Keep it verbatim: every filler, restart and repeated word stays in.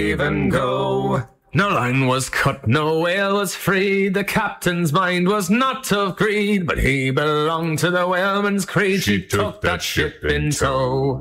even go. No line was cut, no whale was freed. The captain's mind was not of greed, but he belonged to the whaleman's creed. She took that ship in tow.